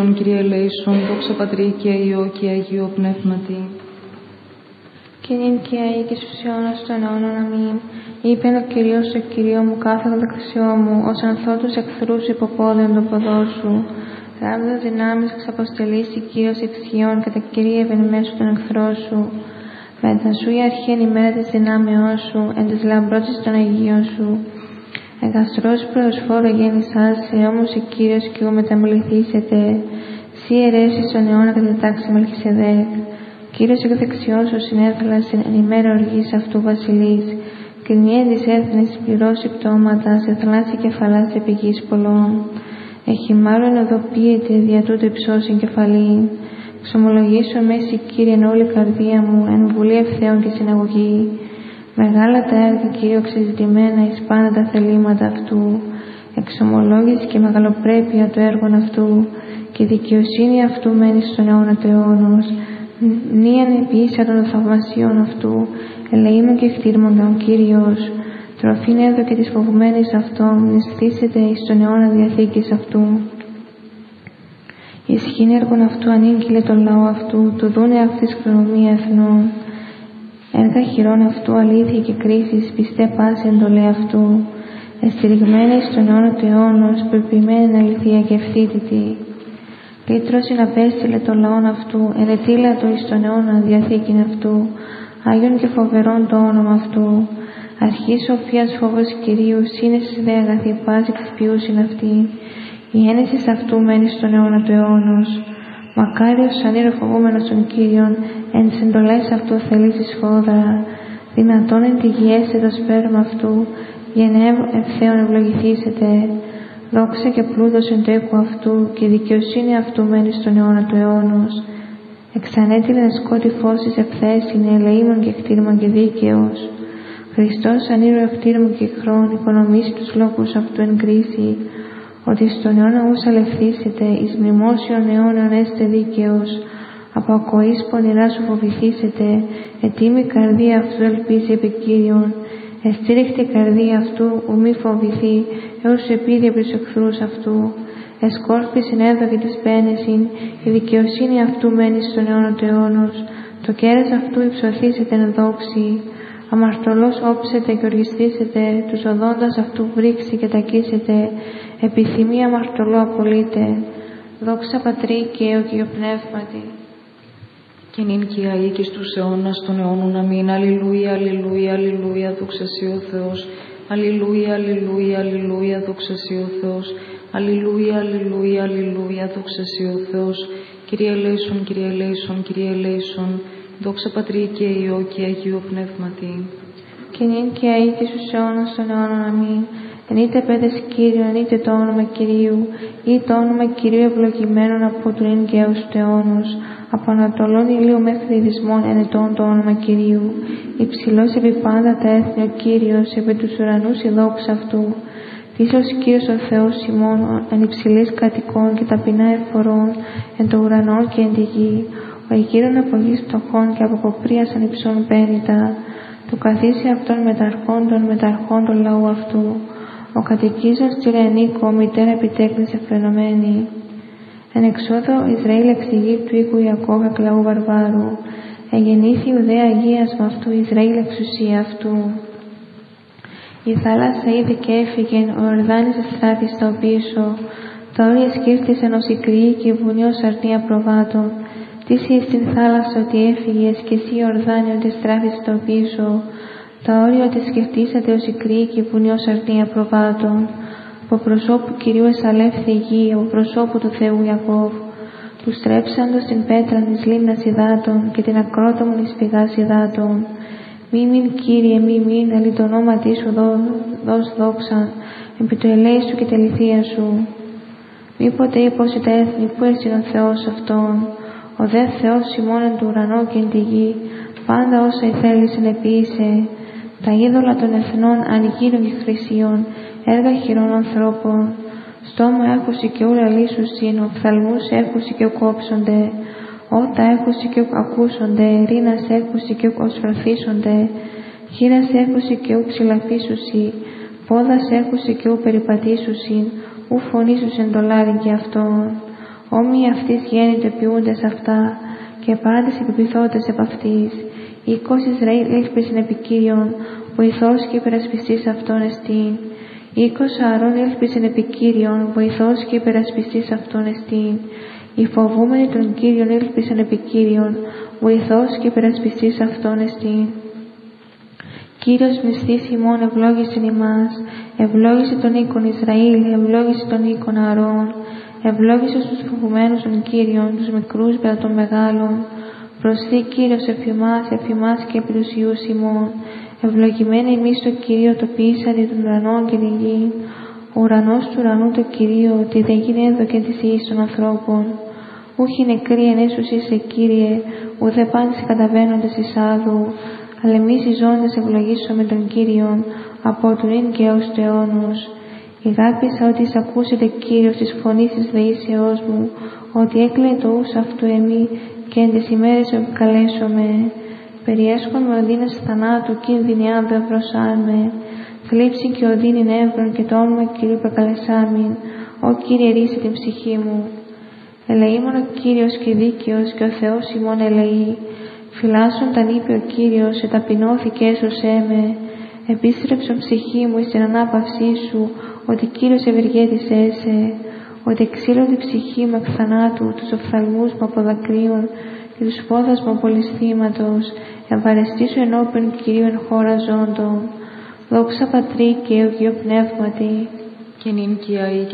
ελέησον, Κύριε ελέησον, δόξα Πατρί και Υιό και Αγίο Πνεύματι. Και νυν και αεί και στους αιώνας των αιώνων, αμήν. Είπεν ο Κυρίος ο Κυρίω μου, κάθετο δεξιό μου, ως ανθώτους εχθρούς υποπόδεων των ποδών σου. Γράμμοντας δυνάμεις εξαποστελήσει Κύριος εξιών, κατακυρίευεν μέσω των εχθρών σου. Μετά σου η αρχή εν ημέρα της δυνάμεώς σου, εν της λαμπρότητας των Αγίων σου. Εγκαστρός προσφόρο γέννησάς, όμως ο Κύριος και ου μεταμεληθήσετε. Σύ αιρέσεις τον αιώνα κατά τάξη Μελχισεδέκ. Κύριος εκ δεξιών σου συνέβαλας εν ημέρα οργής αυτού βασιλείς. Κρινιέν της έθνης πληρώσει πτώματα, σε θλάση κεφαλάς επί γης πολλών. Έχει μάλλον οδοποιείται δια τούτου υψός εγκεφαλήν. Ξομολογήσω μέση Κύριε εν όλη καρδία μου, εν βουλή ευθέων και συναγωγή. Μεγάλα τα έργα Κύριο ξεζητημένα εις πάντα τα θελήματα αυτού. Εξομολόγηση και μεγαλοπρέπεια το έργον αυτού, και δικαιοσύνη αυτού μένει στον αιώνα του αιώνος. Νίαν επίσης των θαυμασιών αυτού, ελεήμων και χτύρμοντα ο Κύριος. Τροφήν έδω και της φοβουμένης αυτών, νηστήσεται εις τον αιώνα διαθήκης αυτού. Η ισχύν έργων αυτού ανήγγειλε τον λαό αυτού, του δούνε αυτής κληρονομία εθνών. Έργα χειρών αυτού αλήθεια και κρίσης, πιστέ πάση εντολέ αυτού. Εστηριγμένη στον αιώνα του αιώνος, πεποιημένη αληθεία και ευθύτητη. Λύτρωσιν απέστειλε τον λαόν αυτού, ερετήλατο εις τον αιώνα διαθήκην αυτού. Άγιον και φοβερόν το όνομα αυτού. Αρχή σοφίας φόβος Κυρίου, σύνεσης δε αγαθή πάση ξυπιούσιν αυτή. Η ένεσης αυτού μένει στον αιώνα του αιώνος. Μακάριος ανήρω φοβούμενος των Κύριων, εν τις εντολές αυτού θελήσεις σφόδρα. Δυνατόν εν τη γη το σπέρμα αυτού, γενναίμ ευθέων ευλογηθήσετε. Δόξα και πλούτος εν το οίκο αυτού, και δικαιοσύνη αυτού μένει στον αιώνα του αιώνος. Εξανέτειλεν σκότη φώσης ευθέσιν, ελεήμων και κτήρμων και δίκαιος. Χριστός ανήρω ευτήρμων και χρόν, οικονομήσει τους λόγους αυτού εν κρίση, ότι στον αιώνα ούς αλευθήσετε, εις μνημόσιον αιώνων έστε δίκαιος. Από ακοής πονηρά σου φοβηθήσετε, ετοίμη καρδία αυτού ελπίζει επί Κύριον. Εστήριχτη καρδία αυτού, ου μη φοβηθεί, έως επίδει από τους εχθρούς αυτού. Εσκόρπισιν έδωκε της πένεσιν, η δικαιοσύνη αυτού μένει στον αιώνα του αιώνος. Το κέρας αυτού υψωθήσετε εν δόξη. Αμαρτωλός όψετε και οργιστήσετε, τους οδόντας αυτού βρίξει και τακίσετε. Επιθυμία αμαρτωλό απολύτε. Δόξα Πατρί και Υιό και Υιό Πνεύματι. Και νυν και αεί και στους αιώνας των αιώνων, αμήν. Αλληλούια, αλληλούια, αλληλούια, δόξα σοι ο Θεός. Αλληλούια, αλληλούια, αλληλούια, δόξα σοι ο Θεός. Αλληλούια, αλληλούια, αλληλούια, δόξα σοι ο Θεός. Κύριε ελέησον, Κύριε ελέησον, Κύριε ελέησον. Δόξα Πατρί και Υιό και Αγίο Πνεύματι. Και νυν και αεί και στους αιώνας των αιώνων, αμήν. Εν είτε παιδες Κύριου, εν είτε το όνομα Κυρίου, ή το όνομα Κυρίου ευλογημένων από του νυν και έως του αιώνος. Από ανατολών ηλίου μέχρι δυσμών εν ετών το όνομα Κυρίου. Υψηλός επί πάντα τα έθνη ο Κύριος, επί τους ουρανούς η δόξα αυτού. Πίσος Κύριος ο Θεός ημών, εν υψηλής κατοικών και ταπεινά εφορών, εν το ουρανό και εν τη γη. Ο εγείρον από γης φτωχών και από κοπρίας ανυψών πένητα. Του καθίσει αυτών μεταρχών των λαού αυτού. Ο κατοικίζων στυρενίκο, μητέρα επιτέκνης εφρενωμένη. Εν εξόδο Ισραήλ εξ Αιγύπτου οίκου Ιακώβ εκ λαού βαρβάρου. Εγεννήθη Ιουδαία αγίασμα αυτού, Ισραήλ εξουσία αυτού. Η θάλασσα είδε και έφυγεν, ο Ορδάνης εστράφη στο πίσω. Τα όρια σκύρτησαν ως η κρυή και η βουνή ως αρτία προβάτων. Τι εσύ στην θάλασσα ότι έφυγες, και εσύ Ορδάνη ότι εστράφη στο πίσω. Τα όρια ότι σκεφτήσατε ως η κρυή και η βουνή ως αρτία προβάτων. Από προσώπου Κυρίου εσαλεύθη η γη, από προσώπου του Θεού Ιακώβ. Του στρέψαντος την πέτρα της λίμνας υδάτων και την ακρότομον εις πηγάς υδάτων. Μη μην Κύριε, μη μην, ελί το ονόματί σου δώσ' δόξα, επί το ελέη σου και τεληθεία σου. Μήποτε είπος τα έθνη, πού έσυν ο Θεός αυτόν, ο δε Θεός ημών εν του ουρανό και εν τη γη, πάντα όσα ηθέλησεν επίησε. Τα είδωλα των εθνών ανοιγήρων και χρυσίων, έργα χειρών ανθρώπων. Στόμα έχουσι και ου λαλήσουσιν, οφθαλμούς έχουσι και ου κόψονται. Ότα έχουσι και ου ακούσονται, ρήνας έχουσι και ου οσφραθήσονται. Χείρας έχουσι και ου ψηλαφίσουσι, πόδας έχουσι και ου περιπατήσουσιν, ου φωνήσουσιν το λάρι και αυτόν. Όμοιοι αυτής γέννητο ποιούνται σε αυτά, και πάντες επιποιθόντες επ' αυτής. Οίκος Ισραήλ ήλπισεν επί Κύριον, βοηθός και υπερασπιστής αυτών εστίν. Οίκος Ααρών ήλπισεν επί Κύριον, βοηθός και υπερασπιστής αυτών εστίν. Οι φοβούμενοι των Κύριων ήλπισεν επί Κύριον, βοηθός και υπερασπιστής αυτών εστίν. Κύριος μισθής ημών ευλόγησε ημάς, ευλόγησε τον οίκον Ισραήλ, ευλόγησε τον οίκον Ααρών, ευλόγησε στους φοβουμένους των Κύριων, τους μικρούς μετά των μεγάλων. Προσθεί Κύριος εφ' ημάς και επί τους ιούς ημών. Ευλογημένοι εμείς το Κυρίο το ποιήσαν των ουρανών και τη γη. Ο ουρανός του ουρανού το Κυρίο, τι δεν γίνει έδωκεν της γης των ανθρώπων. Ούχοι νεκροί εν έσους είσαι, Κύριε, ουδέ πάντες καταβαίνοντες εις άδου. Αλλά εμείς οι ζώντες ευλογήσαμε τον Κύριον, από του νυν και έως του αιώνος. Ηγάπησα ότι εισακούσετε Κύριος της φωνής της δεήσεώς μου, ότι έκλαιε το ους αυτού εμή, και εν τες ημέρες με επικαλέσομαι. Περιέσχον με οδύνες θανάτου, κίνδυνοι αν δεν βρωσάμε. Θλίψη και οδύνην έβρον και το όνομα Κυρίου προκαλεσάμην. Ω Κύριε, ρίσε την ψυχή μου. Ελεήμον ο Κύριος και δίκαιος, και ο Θεός ημών ελεεί. Φυλάσσον ταν είπε ο Κύριος, εταπεινώθηκε έσωσέ με. Επίστρεψον ψυχή μου εις την ανάπαυσή σου, ότι Κύριος ευεργέτησέ σε. Ότι εξήλωτη ψυχή μου εκ θανάτου, τους οφθαλμούς μου από δακρύων και τους πόδας μου από ληστήματος. Ευαρεστήσω ενώπιον Κυρίου εν χώρα ζώντων. Δόξα Πατρί και Υιό Πνεύματι. Και νυν και αεί